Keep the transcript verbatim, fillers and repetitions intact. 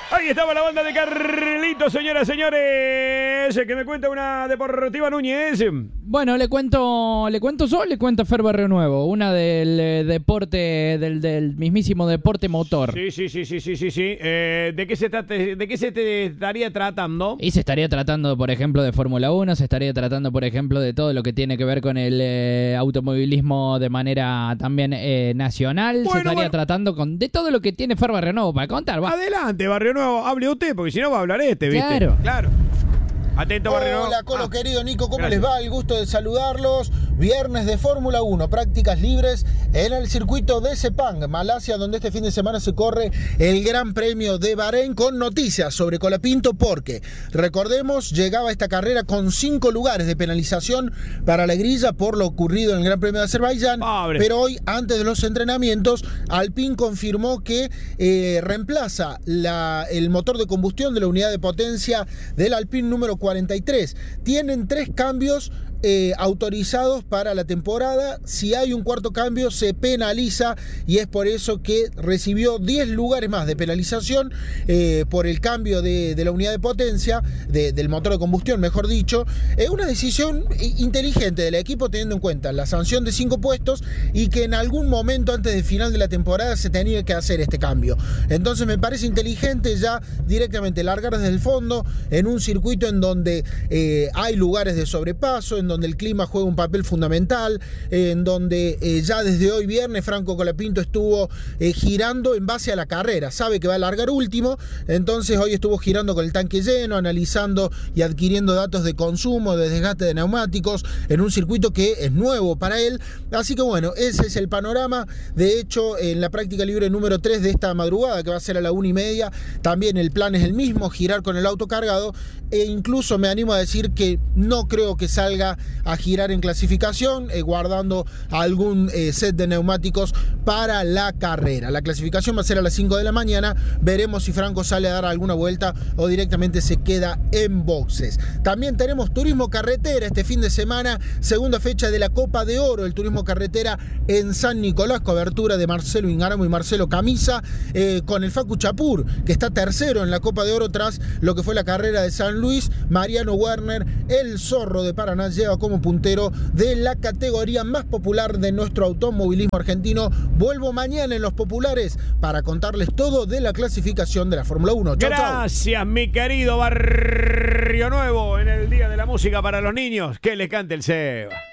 Ahí estaba la banda de Carlitos, señoras, señores. Que me cuenta una Deportiva Núñez. Bueno, le cuento, le cuento yo, le cuento Fer Barrio Nuevo, una del eh, deporte, del, del mismísimo deporte motor. Sí, sí, sí, sí, sí, sí, sí. Eh, ¿de qué se trate, de qué se te estaría tratando? Y se estaría tratando, por ejemplo, de Fórmula uno, se estaría tratando, por ejemplo, de todo lo que tiene que ver con el eh, automovilismo de manera también eh, nacional. Bueno, se estaría bueno. tratando con de todo lo que tiene Fer Barrio Nuevo para contar. Va. Adelante, Barrio Nuevo, hable usted, porque si no va a hablar este, ¿viste? Claro. Claro. Atento, Barrio Nuevo. Hola, Colo Ah. querido Nico, ¿cómo Gracias. les va? El gusto de saludarlos. Viernes de Fórmula uno, prácticas libres en el circuito de Sepang, Malasia, donde este fin de semana se corre el Gran Premio de Bahrein, con noticias sobre Colapinto, porque, recordemos, llegaba esta carrera con cinco lugares de penalización para la grilla por lo ocurrido en el Gran Premio de Azerbaiyán. Pobre. Pero hoy, antes de los entrenamientos, Alpine confirmó que eh, reemplaza la, el motor de combustión de la unidad de potencia del Alpine número cuarenta y tres. Tienen tres cambios Eh, autorizados para la temporada. Si hay un cuarto cambio se penaliza, y es por eso que recibió diez lugares más de penalización eh, por el cambio de, de la unidad de potencia, de, del motor de combustión, mejor dicho. Es eh, una decisión inteligente del equipo, teniendo en cuenta la sanción de cinco puestos y que en algún momento antes del final de la temporada se tenía que hacer este cambio. Entonces me parece inteligente ya directamente largar desde el fondo en un circuito en donde eh, hay lugares de sobrepaso, en donde el clima juega un papel fundamental, eh, en donde eh, ya desde hoy viernes Franco Colapinto estuvo eh, girando en base a la carrera, sabe que va a largar último, entonces hoy estuvo girando con el tanque lleno, analizando y adquiriendo datos de consumo, de desgaste de neumáticos, en un circuito que es nuevo para él. Así que bueno, ese es el panorama. De hecho, en la práctica libre número tres de esta madrugada, que va a ser a la una y media, también el plan es el mismo, girar con el auto cargado, e incluso me animo a decir que no creo que salga a girar en clasificación, eh, guardando algún eh, set de neumáticos para la carrera. La clasificación va a ser a las cinco de la mañana. Veremos si Franco sale a dar alguna vuelta o directamente se queda en boxes. También tenemos turismo carretera este fin de semana, segunda fecha de la Copa de Oro, el turismo carretera en San Nicolás, cobertura de Marcelo Ingaramo y Marcelo Camisa, eh, con el Facu Chapur, que está tercero en la Copa de Oro tras lo que fue la carrera de San Luis. Mariano Werner, el zorro de Paraná, lleva como puntero de la categoría más popular de nuestro automovilismo argentino. Vuelvo mañana en Los Populares para contarles todo de la clasificación de la Fórmula uno. Chau, Gracias, chau. mi querido Barrio Nuevo, en el Día de la Música para los Niños. Que les cante el Seba.